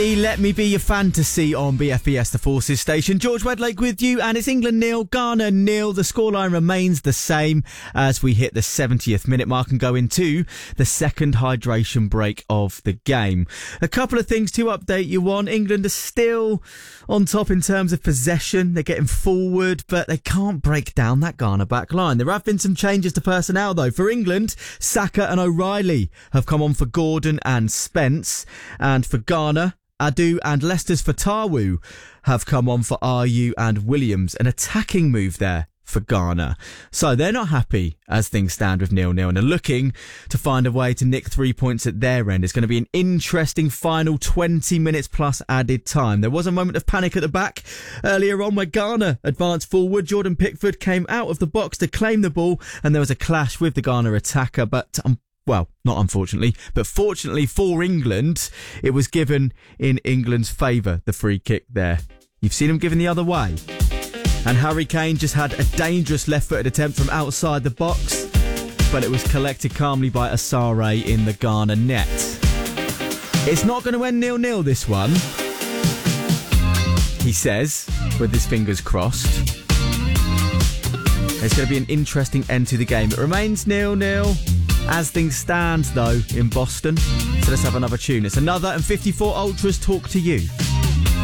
Let me be your fantasy on BFBS, the Forces station. George Wedlake with you, and it's England 0, Ghana 0. The scoreline remains the same as we hit the 70th minute mark and go into the second hydration break of the game. A couple of things to update you on. England are still on top in terms of possession. They're getting forward, but they can't break down that Ghana back line. There have been some changes to personnel, though. For England, Saka and O'Reilly have come on for Gordon and Spence, and for Ghana, Adu and Leicester's Fatawu have come on for Ayew and Williams. An attacking move there for Ghana. So they're not happy as things stand with 0-0 and are looking to find a way to nick 3 points at their end. It's going to be an interesting final 20 minutes plus added time. There was a moment of panic at the back earlier on where Ghana advanced forward. Jordan Pickford came out of the box to claim the ball and there was a clash with the Ghana attacker, but well, not unfortunately, but fortunately for England, it was given in England's favour, the free kick there. You've seen him given the other way. And Harry Kane just had a dangerous left-footed attempt from outside the box, but it was collected calmly by Asare in the Ghana net. It's not going to end 0-0, this one, he says, with his fingers crossed. It's going to be an interesting end to the game. It remains 0-0. As things stand, though, in Boston. So let's have another tune. It's another and 54 Ultras talk to you.